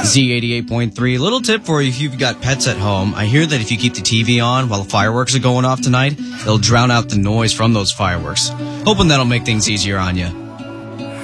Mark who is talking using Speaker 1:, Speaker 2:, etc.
Speaker 1: Z88.3. Little tip for you if you've got pets at home. I hear that if you keep the TV on while the fireworks are going off tonight, it'll drown out the noise from those fireworks. Hoping that'll make things easier on you.